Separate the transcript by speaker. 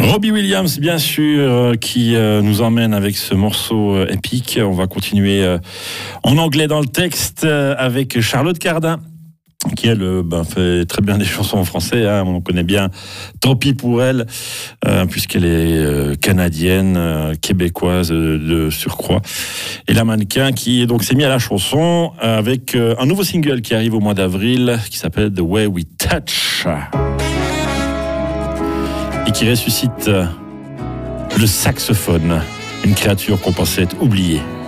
Speaker 1: Robbie Williams, bien sûr, qui nous emmène avec ce morceau épique. On va continuer en anglais dans le texte avec Charlotte Cardin, qui elle fait très bien des chansons en français, hein. On connaît bien Tant pis pour elle, puisqu'elle est canadienne, québécoise de surcroît. Et la mannequin qui donc s'est mis à la chanson avec un nouveau single qui arrive au mois d'avril, qui s'appelle The Way We Touch, et qui ressuscite le saxophone, une créature qu'on pensait être oubliée.